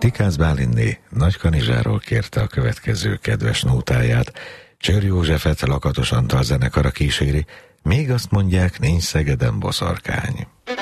Szikász Bálintné Nagykanizsáról kérte a következő kedves nótáját, Csör Józsefet Lakatos Antal zenekara kíséri, még azt mondják, nincs Szegeden boszorkány.